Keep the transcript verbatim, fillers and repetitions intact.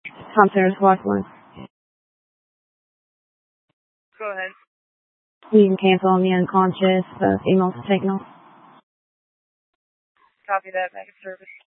Tom Center Squad one. Go ahead. You can cancel on the unconscious, the female signal. Copy that, back in service.